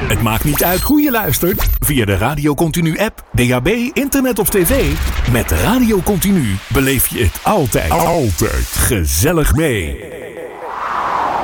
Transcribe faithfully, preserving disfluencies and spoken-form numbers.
Het maakt niet uit hoe je luistert. Via de Radio Continu app, D A B, internet of tv. Met Radio Continu beleef je het altijd, altijd gezellig mee.